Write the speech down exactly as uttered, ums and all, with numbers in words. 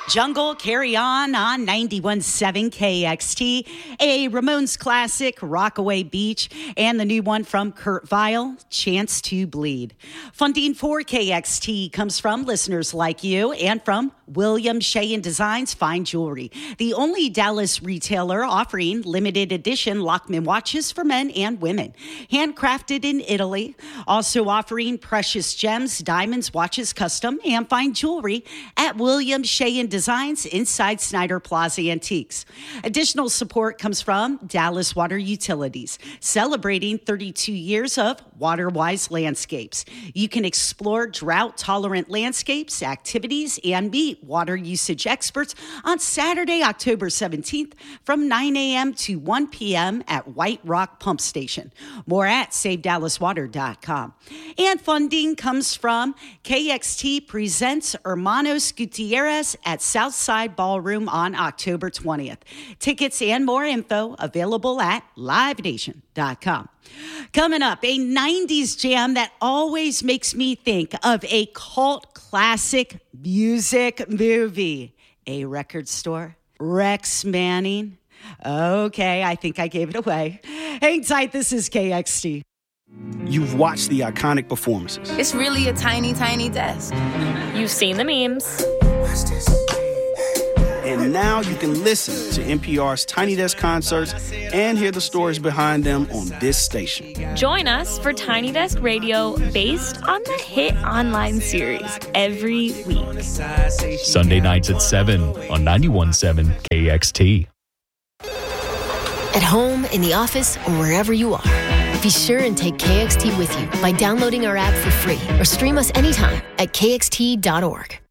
Jungle Carry On on ninety-one point seven K X T, a Ramones classic, Rockaway Beach, and the new one from Kurt Vile, Chance to Bleed. Funding for K X T comes from listeners like you and from William Shea Designs Fine Jewelry, the only Dallas retailer offering limited edition Lockman watches for men and women, handcrafted in Italy, also offering precious gems, diamonds, watches, custom, and fine jewelry at William Shea Designs inside Snyder Plaza Antiques. Additional support comes from Dallas Water Utilities, celebrating thirty-two years of water-wise landscapes. You can explore drought-tolerant landscapes, activities, and meet water usage experts on Saturday, October seventeenth from nine a.m. to one p.m. at White Rock Pump Station. More at save dallas water dot com. And funding comes from K X T presents Hermanos Gutierrez at Southside Ballroom on October twentieth. Tickets and more info available at live nation dot com. Coming up, a nineties jam that always makes me think of a cult classic music movie. A record store? Rex Manning? Okay, I think I gave it away. Hang tight, this is K X T. You've watched the iconic performances. It's really a tiny, tiny desk. You've seen the memes. And now you can listen to N P R's Tiny Desk concerts and hear the stories behind them on this station. Join us for Tiny Desk Radio based on the hit online series every week. Sunday nights at seven on ninety-one point seven K X T. At home, in the office, or wherever you are, be sure and take K X T with you by downloading our app for free or stream us anytime at K X T dot org.